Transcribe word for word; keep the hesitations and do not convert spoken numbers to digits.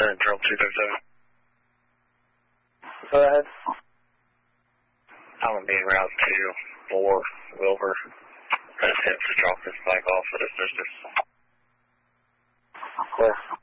Central two thirty-seven. Go ahead. I'm going to be en route to four Wilbur. Attempts to drop this bike off at a sister. Clear.